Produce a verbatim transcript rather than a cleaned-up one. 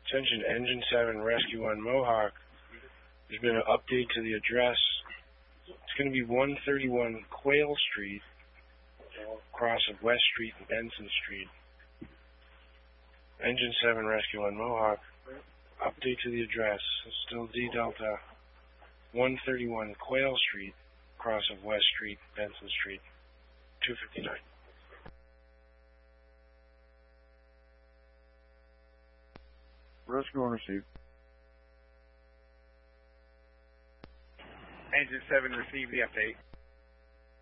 Attention, Engine seven Rescue on Mohawk. There's been an update to the address. It's going to be one thirty-one Quail Street, cross of West Street and Benson Street. Engine seven Rescue on Mohawk. Update to the address. Still D Delta. one thirty-one Quail Street, cross of West Street, Benson Street. two fifty-nine. Rescue on received. Engine seven received the update.